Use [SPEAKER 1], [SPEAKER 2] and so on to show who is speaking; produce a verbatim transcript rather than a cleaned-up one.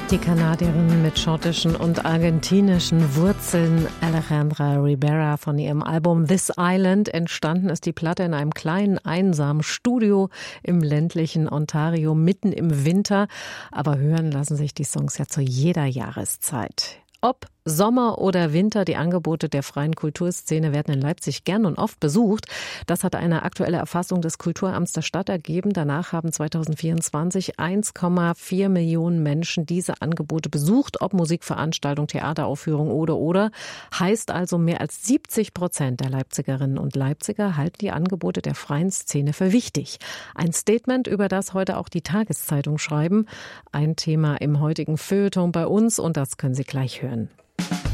[SPEAKER 1] Die Kanadierin mit schottischen und argentinischen Wurzeln Alejandra Ribera, von ihrem Album This Island. Entstanden ist die Platte in einem kleinen, einsamen Studio im ländlichen Ontario mitten im Winter. Aber hören lassen sich die Songs ja zu jeder Jahreszeit. Ob Sommer oder Winter, die Angebote der freien Kulturszene werden in Leipzig gern und oft besucht. Das hat eine aktuelle Erfassung des Kulturamts der Stadt ergeben. Danach haben zweitausendvierundzwanzig eins Komma vier Millionen Menschen diese Angebote besucht, ob Musikveranstaltung, Theateraufführung oder oder. Heißt also, mehr als siebzig Prozent der Leipzigerinnen und Leipziger halten die Angebote der freien Szene für wichtig. Ein Statement, über das heute auch die Tageszeitung schreiben. Ein Thema im heutigen Feuilleton bei uns, und das können Sie gleich hören.